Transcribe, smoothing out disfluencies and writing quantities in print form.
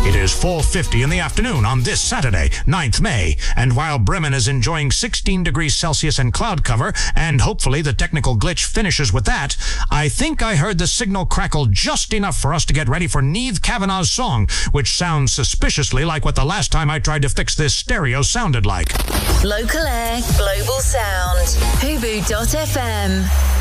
It is 4:50 in the afternoon on this Saturday, 9th May, and while Bremen is enjoying 16 degrees Celsius and cloud cover, and hopefully the technical glitch finishes with that, I think I heard the signal crackle just enough for us to get ready for Niamh Kavanagh's song, which sounds suspiciously like what the last time I tried to fix this stereo sounded like. Local Air, Global Sound. Hubu.fm.